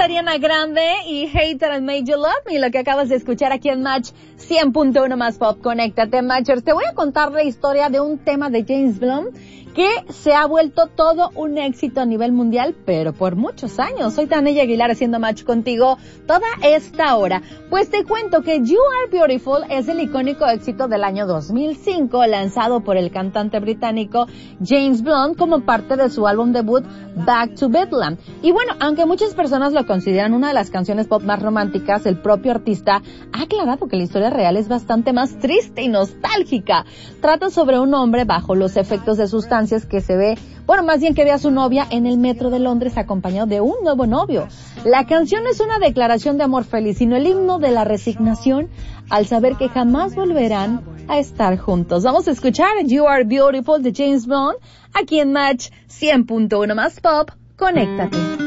Ariana Grande y Hater and Made You Love Me, lo que acabas de escuchar aquí en Match 100.1 más Pop. Conéctate, Matchers. Te voy a contar la historia de un tema de James Blunt que se ha vuelto todo un éxito a nivel mundial, pero por muchos años. Soy Tania Aguilar haciendo match contigo toda esta hora. Pues te cuento que You Are Beautiful es el icónico éxito del año 2005, lanzado por el cantante británico James Blunt como parte de su álbum debut Back to Bedlam. Y bueno, aunque muchas personas lo consideran una de las canciones pop más románticas, el propio artista ha aclarado que la historia real es bastante más triste y nostálgica. Trata sobre un hombre bajo los efectos de sustancias que se ve, bueno, más bien que ve a su novia en el metro de Londres acompañado de un nuevo novio. La canción no es una declaración de amor feliz, sino el himno de la resignación al saber que jamás volverán a estar juntos. Vamos a escuchar You Are Beautiful de James Blunt aquí en Match 100.1 más Pop. Conéctate.